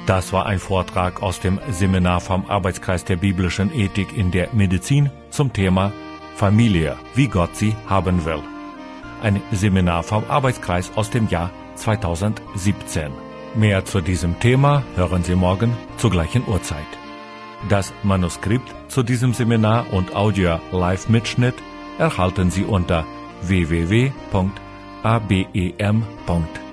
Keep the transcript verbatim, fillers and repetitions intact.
Das war ein Vortrag aus dem Seminar vom Arbeitskreis der biblischen Ethik in der Medizin zum Thema Familie, wie Gott sie haben will. Ein Seminar vom Arbeitskreis aus dem Jahr zweitausendsiebzehn. Mehr zu diesem Thema hören Sie morgen zur gleichen Uhrzeit. Das Manuskript zu diesem Seminar und Audio-Live-Mitschnitt erhalten Sie unter w w w punkt a b e m punkt